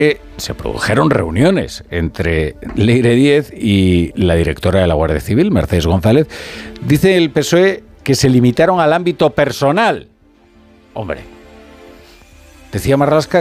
se produjeron reuniones entre Leire Díez y la directora de la Guardia Civil, Mercedes González. Dice el PSOE que se limitaron al ámbito personal. Hombre, decía Marlaska